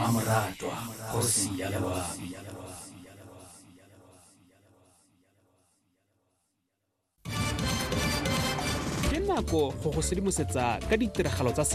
Mmamoratwa kgosi ya Loapi. Ke nako go go sedimosetsa ka ditiragalo tsa